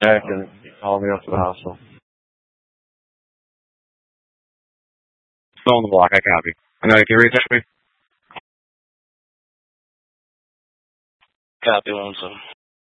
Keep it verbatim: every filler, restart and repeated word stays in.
back and he called me up to the hospital. Still on the block. I copy. I know you can reach me. Copy, one, so.